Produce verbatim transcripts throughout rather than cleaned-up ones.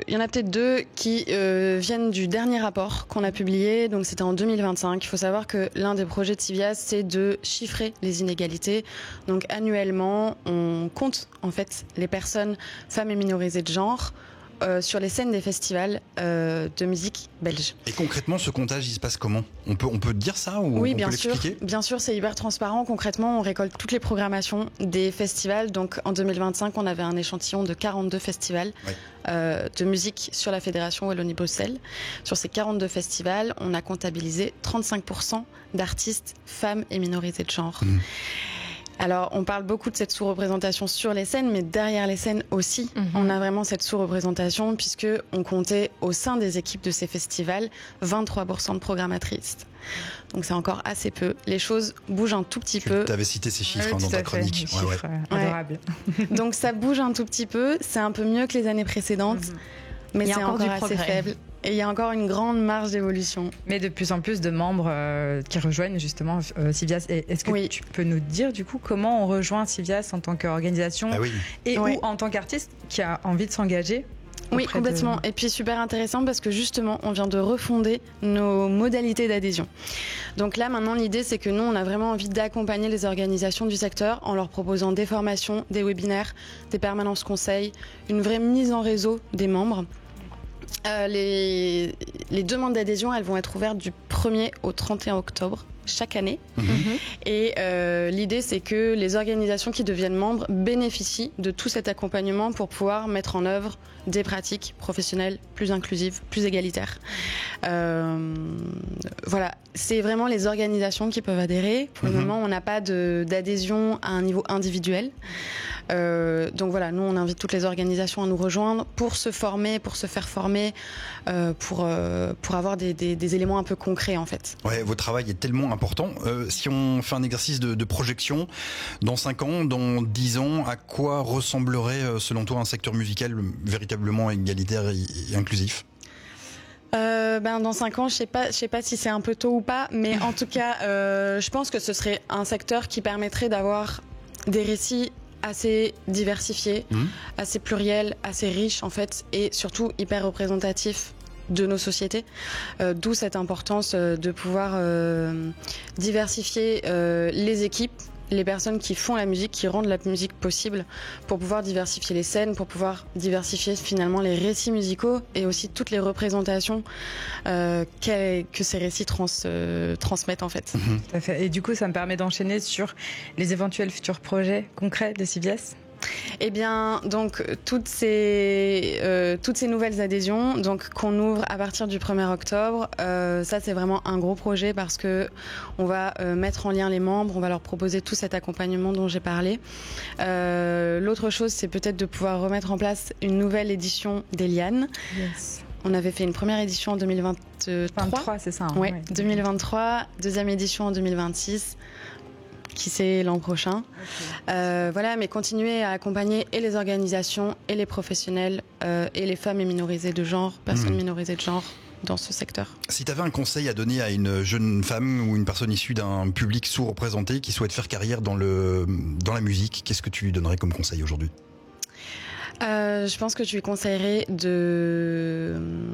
il y en a peut-être deux qui euh, viennent du dernier rapport qu'on a publié, donc c'était en deux mille vingt-cinq. Il faut savoir que l'un des projets de Civias, c'est de chiffrer les inégalités. Donc annuellement, on compte en fait les personnes, femmes et minorisées de genre, Euh, sur les scènes des festivals euh, de musique belge. Et concrètement, ce comptage, il se passe comment ? On peut, on peut dire ça ou oui, on bien peut sûr, l'expliquer ? bien sûr, c'est hyper transparent. Concrètement, on récolte toutes les programmations des festivals. Donc en deux mille vingt-cinq, on avait un échantillon de quarante-deux festivals ouais. euh, de musique sur la Fédération Wallonie-Bruxelles. Sur ces quarante-deux festivals, on a comptabilisé trente-cinq pour cent d'artistes femmes et minorités de genre. Mmh. Alors, on parle beaucoup de cette sous-représentation sur les scènes, mais derrière les scènes aussi, mmh. on a vraiment cette sous-représentation puisque on comptait au sein des équipes de ces festivals vingt-trois pour cent de programmatrices. Donc c'est encore assez peu. Les choses bougent un tout petit tu peu. Tu avais cité ces chiffres oui, hein, dans ta chronique. Ouais, ouais. Ouais. Adorable. Donc ça bouge un tout petit peu. C'est un peu mieux que les années précédentes, mmh. mais c'est encore, encore assez faible. Et il y a encore une grande marge d'évolution. Mais de plus en plus de membres euh, qui rejoignent justement euh, Civias. Et est-ce que oui. tu peux nous dire du coup comment on rejoint Civias en tant qu'organisation ah oui. et oui. ou en tant qu'artiste qui a envie de s'engager ? Oui, complètement. De... Et puis super intéressant parce que justement, on vient de refonder nos modalités d'adhésion. Donc là, maintenant, l'idée, c'est que nous, on a vraiment envie d'accompagner les organisations du secteur en leur proposant des formations, des webinaires, des permanences conseils, une vraie mise en réseau des membres. Euh, les, les demandes d'adhésion, elles vont être ouvertes du premier au trente et un octobre chaque année. Mmh. Et euh, l'idée, c'est que les organisations qui deviennent membres bénéficient de tout cet accompagnement pour pouvoir mettre en œuvre des pratiques professionnelles plus inclusives, plus égalitaires. Euh, voilà, c'est vraiment les organisations qui peuvent adhérer. Pour mmh. le moment, on n'a pas de, d'adhésion à un niveau individuel. Euh, donc voilà, nous, on invite toutes les organisations à nous rejoindre pour se former, pour se faire former, euh, pour, euh, pour avoir des, des, des éléments un peu concrets, en fait. Ouais, votre travail est tellement important. Euh, si on fait un exercice de, de projection, dans cinq ans, dans dix ans, à quoi ressemblerait, selon toi, un secteur musical véritablement égalitaire et, et inclusif ? Euh, ben dans cinq ans, je sais pas, je sais pas si c'est un peu tôt ou pas, mais en tout cas, euh, je pense que ce serait un secteur qui permettrait d'avoir des récits assez diversifiés, mmh. assez pluriels, assez riches en fait, et surtout hyper représentatifs de nos sociétés, euh, d'où cette importance euh, de pouvoir euh, diversifier euh, les équipes, les personnes qui font la musique, qui rendent la musique possible, pour pouvoir diversifier les scènes, pour pouvoir diversifier finalement les récits musicaux et aussi toutes les représentations euh, que ces récits trans, euh, transmettent en fait. Mmh. Tout à fait. Et du coup, ça me permet d'enchaîner sur les éventuels futurs projets concrets de Civias. Eh bien, donc toutes ces euh, toutes ces nouvelles adhésions, donc qu'on ouvre à partir du premier octobre, euh, ça c'est vraiment un gros projet parce que on va euh, mettre en lien les membres, on va leur proposer tout cet accompagnement dont j'ai parlé. Euh, l'autre chose, c'est peut-être de pouvoir remettre en place une nouvelle édition d'Eliane. Yes. On avait fait une première édition en deux mille vingt-trois. vingt-trois, c'est ça. Hein, ouais, ouais, deux mille vingt-trois, deuxième édition en deux mille vingt-six. Qui c'est l'an prochain. Okay. Euh, voilà, mais continuer à accompagner et les organisations et les professionnels euh, et les femmes et minorisées de genre, personnes mmh. minorisées de genre dans ce secteur. Si tu avais un conseil à donner à une jeune femme ou une personne issue d'un public sous-représenté qui souhaite faire carrière dans, le, dans la musique, qu'est-ce que tu lui donnerais comme conseil aujourd'hui ? euh, Je pense que je lui conseillerais de...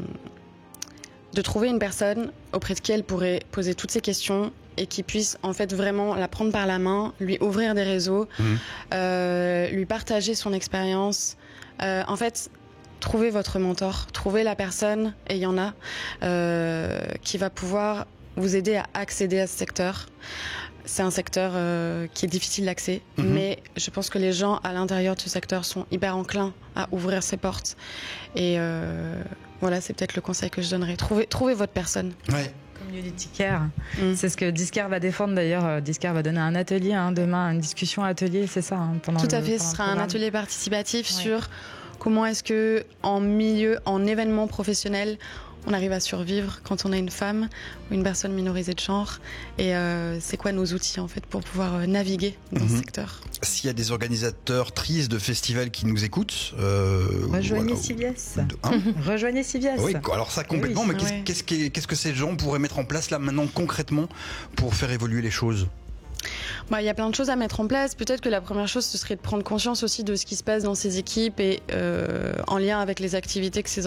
de trouver une personne auprès de qui elle pourrait poser toutes ces questions et qui puisse en fait vraiment la prendre par la main, lui ouvrir des réseaux, mmh. euh, lui partager son expérience. Euh, en fait, trouvez votre mentor, trouvez la personne, et il y en a, euh, qui va pouvoir vous aider à accéder à ce secteur. C'est un secteur euh, qui est difficile d'accès, mmh. mais je pense que les gens à l'intérieur de ce secteur sont hyper enclins à ouvrir ses portes. Et euh, voilà, c'est peut-être le conseil que je donnerais. Trouvez, trouvez votre personne. Ouais. Community Care, mmh. c'est ce que Discare va défendre d'ailleurs. Discare va donner un atelier hein, demain, une discussion atelier, c'est ça hein, pendant Tout à le, fait, ce sera un atelier participatif ouais. sur comment est-ce que en milieu, en événement professionnel, on arrive à survivre quand on a une femme ou une personne minorisée de genre et euh, c'est quoi nos outils en fait pour pouvoir naviguer dans mmh. ce secteur. S'il y a des organisateurs tristes de festivals qui nous écoutent, euh, rejoignez voilà. Civias. Hein rejoignez Civias. Oui, alors ça complètement. Oui, mais qu'est-ce, ouais. qu'est-ce, que, qu'est-ce que ces gens pourraient mettre en place là maintenant concrètement pour faire évoluer les choses ? Bah, y a plein de choses à mettre en place. Peut-être que la première chose, ce serait de prendre conscience aussi de ce qui se passe dans ces équipes et euh, en lien avec les activités que ces